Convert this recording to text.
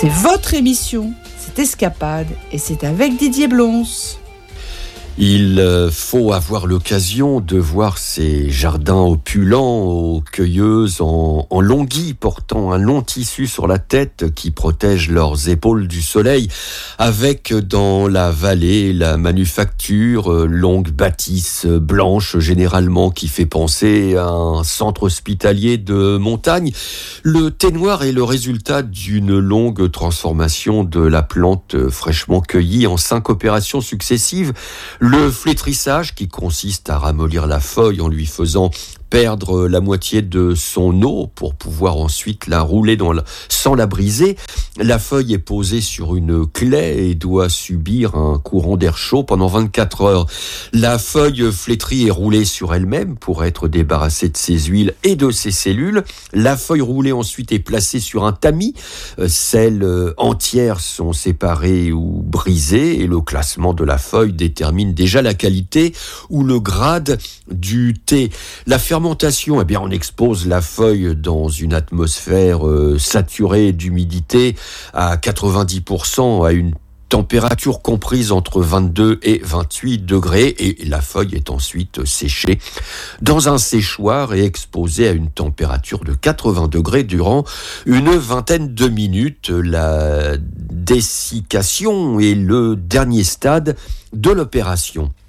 C'est votre émission, c'est Escapade et c'est avec Didier Blonce. Il faut avoir l'occasion de voir ces jardins opulents aux cueilleuses en longhi portant un long tissu sur la tête qui protège leurs épaules du soleil, avec dans la vallée la manufacture, longue bâtisse blanche généralement qui fait penser à un centre hospitalier de montagne. Le thé noir est le résultat d'une longue transformation de la plante fraîchement cueillie en 5 opérations successives. Le flétrissage, qui consiste à ramollir la feuille en lui faisant perdre la moitié de son eau pour pouvoir ensuite la rouler sans la briser. La feuille est posée sur une claie et doit subir un courant d'air chaud pendant 24 heures. La feuille flétrie est roulée sur elle-même pour être débarrassée de ses huiles et de ses cellules. La feuille roulée ensuite est placée sur un tamis. Celles entières sont séparées ou brisées et le classement de la feuille détermine déjà la qualité ou le grade du thé. La fermentation, on expose la feuille dans une atmosphère saturée d'humidité à 90% à une température comprise entre 22 et 28 degrés et la feuille est ensuite séchée dans un séchoir et exposée à une température de 80 degrés durant une vingtaine de minutes. La dessiccation est le dernier stade de l'opération.